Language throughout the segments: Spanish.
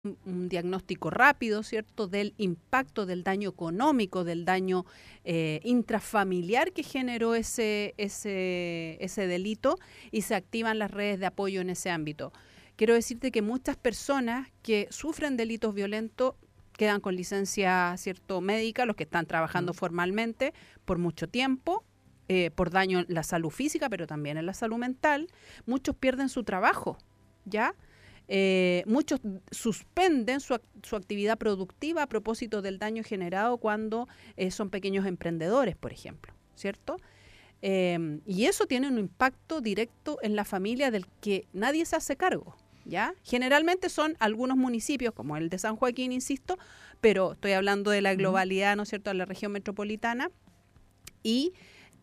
un diagnóstico rápido, ¿cierto?, del impacto del daño económico, del daño intrafamiliar que generó ese delito, y se activan las redes de apoyo en ese ámbito. Quiero decirte que muchas personas que sufren delitos violentos quedan con licencia, ¿cierto?, médica, los que están trabajando formalmente por mucho tiempo, por daño en la salud física, pero también en la salud mental. Muchos pierden su trabajo, ¿ya? Muchos suspenden su actividad productiva a propósito del daño generado cuando son pequeños emprendedores, por ejemplo, ¿cierto? Y eso tiene un impacto directo en la familia del que nadie se hace cargo, ¿ya? Generalmente son algunos municipios, como el de San Joaquín, insisto, pero estoy hablando de la globalidad, ¿no es cierto?, de la región metropolitana. Y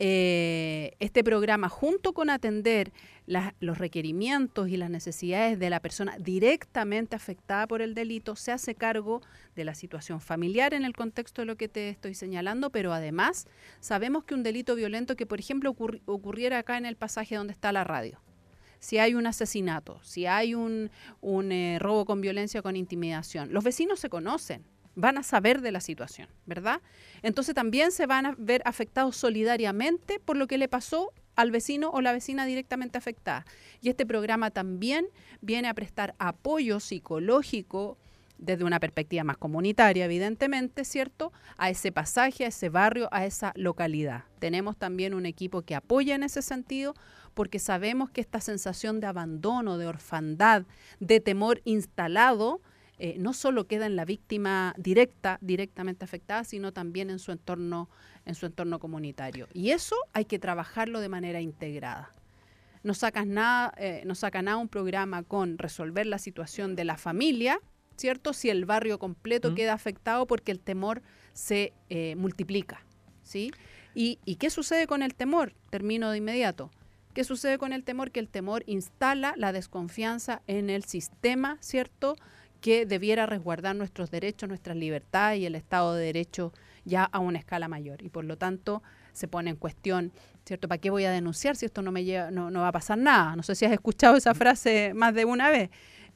este programa, junto con atender los requerimientos y las necesidades de la persona directamente afectada por el delito, se hace cargo de la situación familiar en el contexto de lo que te estoy señalando, pero además sabemos que un delito violento que, por ejemplo, ocurriera acá en el pasaje donde está la radio, si hay un asesinato, si hay un robo con violencia o con intimidación, los vecinos se conocen, van a saber de la situación, ¿verdad? Entonces también se van a ver afectados solidariamente por lo que le pasó al vecino o la vecina directamente afectada. Y este programa también viene a prestar apoyo psicológico desde una perspectiva más comunitaria, evidentemente, ¿cierto?, a ese pasaje, a ese barrio, a esa localidad. Tenemos también un equipo que apoya en ese sentido, porque sabemos que esta sensación de abandono, de orfandad, de temor instalado, no solo queda en la víctima directamente afectada, sino también en su entorno comunitario. Y eso hay que trabajarlo de manera integrada. No saca nada un programa con resolver la situación de la familia, ¿cierto?, si el barrio completo queda afectado, porque el temor se multiplica, ¿sí? ¿Y qué sucede con el temor? Termino de inmediato. ¿Qué sucede con el temor? Que el temor instala la desconfianza en el sistema, ¿cierto?, que debiera resguardar nuestros derechos, nuestras libertades y el Estado de Derecho ya a una escala mayor. Y por lo tanto se pone en cuestión, ¿cierto? ¿Para qué voy a denunciar si esto no va a pasar nada? No sé si has escuchado esa frase más de una vez.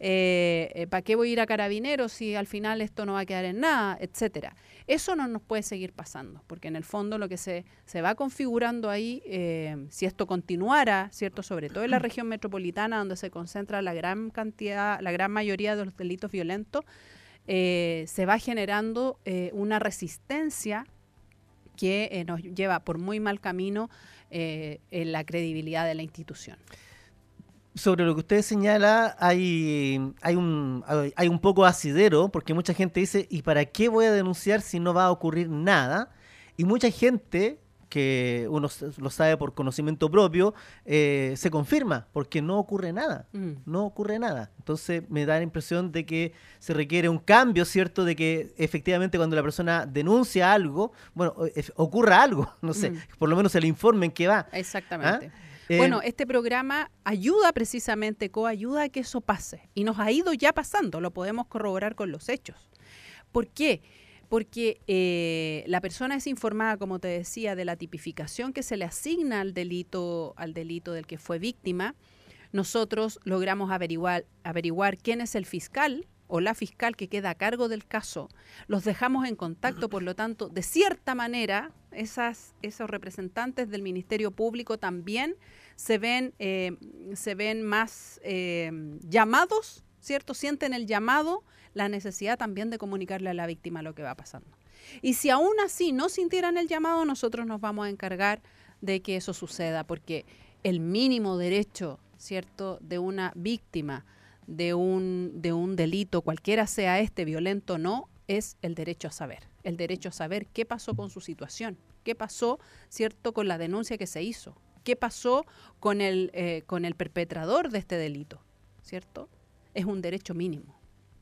¿Para qué voy a ir a Carabineros si al final esto no va a quedar en nada? Etcétera. Eso no nos puede seguir pasando, porque en el fondo lo que se va configurando ahí, si esto continuara, ¿cierto?, sobre todo en la región metropolitana, donde se concentra la gran mayoría de los delitos violentos, se va generando una resistencia que nos lleva por muy mal camino en la credibilidad de la institución. Sobre lo que usted señala, hay un poco asidero, porque mucha gente dice, ¿y para qué voy a denunciar si no va a ocurrir nada? Y mucha gente, que uno lo sabe por conocimiento propio, se confirma, porque no ocurre nada, no ocurre nada. Entonces me da la impresión de que se requiere un cambio, ¿cierto?, de que efectivamente cuando la persona denuncia algo, bueno, ocurra algo, no sé, por lo menos se le informe en qué va. Exactamente. ¿Ah? Bueno, este programa ayuda precisamente, coayuda a que eso pase. Y nos ha ido ya pasando, lo podemos corroborar con los hechos. ¿Por qué? Porque la persona es informada, como te decía, de la tipificación que se le asigna al delito del que fue víctima. Nosotros logramos averiguar quién es el fiscal o la fiscal que queda a cargo del caso. Los dejamos en contacto, por lo tanto, de cierta manera, esos representantes del Ministerio Público también se ven más llamados, ¿cierto? Sienten el llamado, la necesidad también de comunicarle a la víctima lo que va pasando. Y si aún así no sintieran el llamado, nosotros nos vamos a encargar de que eso suceda, porque el mínimo derecho, ¿cierto?, de una víctima de un delito, cualquiera sea violento o no, es el derecho a saber. El derecho a saber qué pasó con su situación, qué pasó, ¿cierto?, con la denuncia que se hizo, qué pasó con el perpetrador de este delito, ¿cierto? Es un derecho mínimo.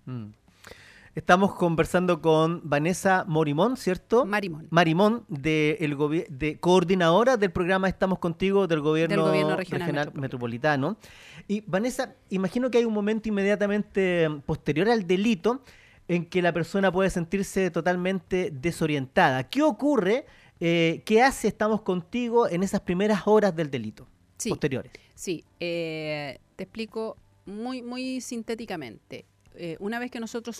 Estamos conversando con Vanessa Morimón, ¿cierto? Marimón, de coordinadora del programa Estamos Contigo del Gobierno Regional Metropolitano. Y Vanessa, imagino que hay un momento inmediatamente posterior al delito en que la persona puede sentirse totalmente desorientada. ¿Qué ocurre? ¿Qué hace Estamos Contigo en esas primeras horas del delito posteriores? Sí, te explico muy sintéticamente. una vez que nosotros